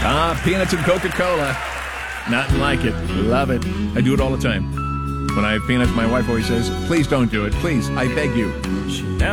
Peanuts and Coca-Cola. Nothing like it. Love it. I do it all the time. When I have peanuts, my wife always says, please don't do it. Please, I beg you.